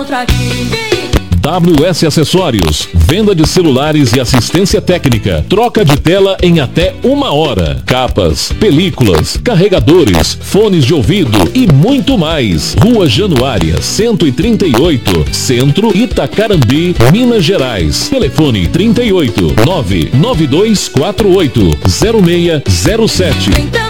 encontro aqui. WS Acessórios, venda de celulares e assistência técnica, troca de tela em até 1 hora, capas, películas, carregadores, fones de ouvido e muito mais. Rua Januária 138, Centro, Itacarambi, Minas Gerais. Telefone 38 99248 0607.